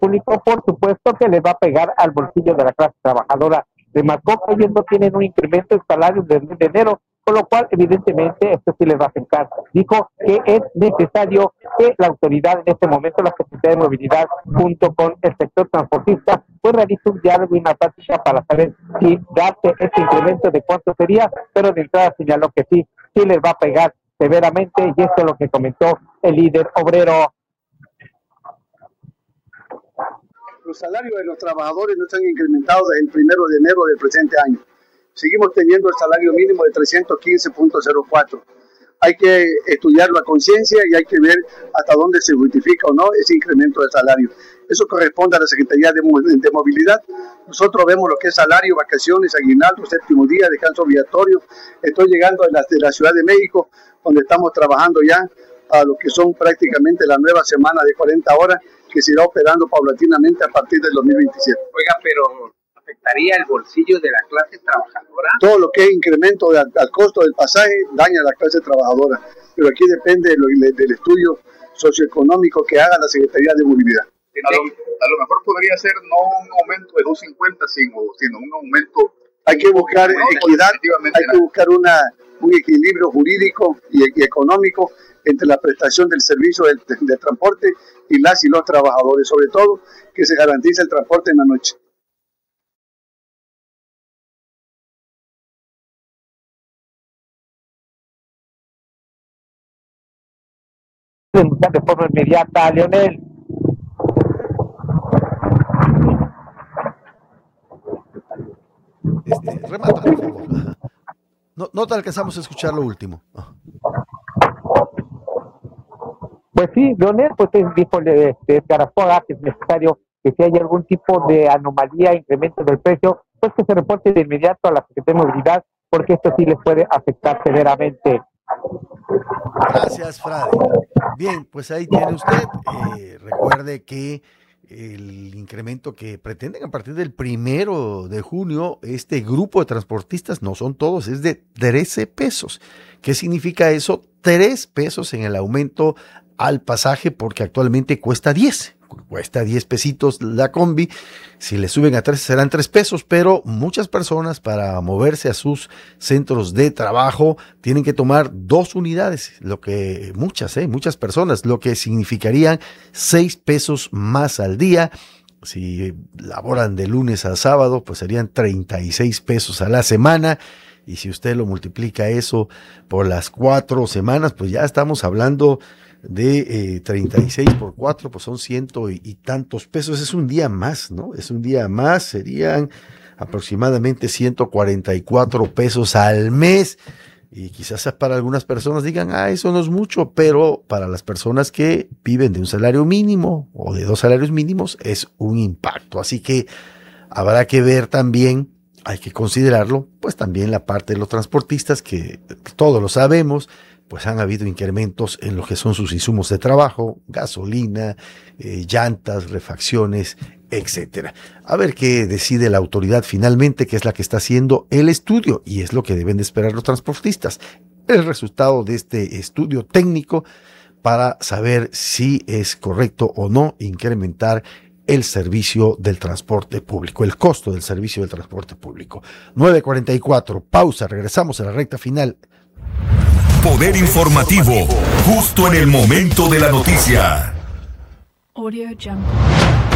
público, por supuesto que le va a pegar al bolsillo de la clase trabajadora. Remarcó que ellos no tienen un incremento de salario desde el mes de enero, con lo cual evidentemente esto sí les va a afectar. Dijo que es necesario que la autoridad en este momento, la Secretaría de Movilidad, junto con el sector transportista, pues realice un diálogo y una práctica para saber si darse este incremento de cuánto sería, pero de entrada señaló que sí les va a pegar severamente, y esto es lo que comentó el líder obrero. Los salarios de los trabajadores no se han incrementado desde el 1 de enero del presente año. Seguimos teniendo el salario mínimo de 315.04. Hay que estudiarlo a conciencia y hay que ver hasta dónde se justifica o no ese incremento de salario. Eso corresponde a la Secretaría de Movilidad. Nosotros vemos lo que es salario, vacaciones, aguinaldo, séptimo día, descanso obligatorio. Estoy llegando de la Ciudad de México, donde estamos trabajando ya a lo que son prácticamente la nueva semana de 40 horas, que se irá operando paulatinamente a partir del 2027. Oiga, pero ¿afectaría el bolsillo de la clase trabajadora? Todo lo que es incremento al costo del pasaje daña a la clase trabajadora, pero aquí depende del estudio socioeconómico que haga la Secretaría de Movilidad. A lo mejor podría ser no un aumento de 2.50, sino un aumento. Hay que buscar equidad, hay que buscar un equilibrio jurídico y económico entre la prestación del servicio del transporte y las y los trabajadores, sobre todo que se garantice el transporte en la noche. Denunciar de forma inmediata, Leonel. Remata, por favor. No te alcanzamos a escuchar lo último. Pues sí, Leonel, pues dijo Edgar Arzuaga que es necesario que si hay algún tipo de anomalía, incremento del precio, pues que se reporte de inmediato a la Secretaría de Movilidad, porque esto sí les puede afectar severamente. Gracias, Frade. Bien, pues ahí tiene usted. Recuerde que el incremento que pretenden a partir del 1 de junio, este grupo de transportistas, no son todos, es de 13 pesos. ¿Qué significa eso? 3 pesos en el aumento al pasaje, porque actualmente cuesta 10 pesitos la combi. Si le suben a 13 serán 3 pesos, pero muchas personas para moverse a sus centros de trabajo tienen que tomar 2 unidades, muchas personas, lo que significarían 6 pesos más al día. Si laboran de lunes a sábado, pues serían 36 pesos a la semana. Y si usted lo multiplica eso por las 4 semanas, pues ya estamos hablando de 36 por 4, pues son 100 y tantos pesos. Es un día más, ¿no? Es un día más, serían aproximadamente 144 pesos al mes. Y quizás para algunas personas digan, eso no es mucho, pero para las personas que viven de un salario mínimo o de 2 salarios mínimos es un impacto. Así que habrá que ver también, hay que considerarlo, pues también la parte de los transportistas, que todos lo sabemos, pues han habido incrementos en lo que son sus insumos de trabajo, gasolina, llantas, refacciones, etcétera. A ver qué decide la autoridad finalmente, que es la que está haciendo el estudio, y es lo que deben de esperar los transportistas, el resultado de este estudio técnico para saber si es correcto o no incrementar el servicio del transporte público, el costo del servicio del transporte público. 9:44, pausa, regresamos a la recta final. Poder informativo, justo en el momento de la noticia. Audio Jungle.